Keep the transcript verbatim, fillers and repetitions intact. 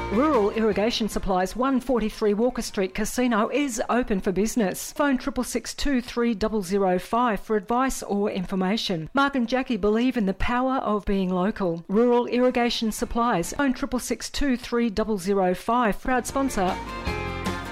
Rural Irrigation Supplies, one forty-three Walker Street Casino is open for business. Phone six six six, two three zero zero five for advice or information. Mark and Jackie believe in the power of being local. Rural Irrigation Supplies. Phone six six six, two three zero zero five. Proud sponsor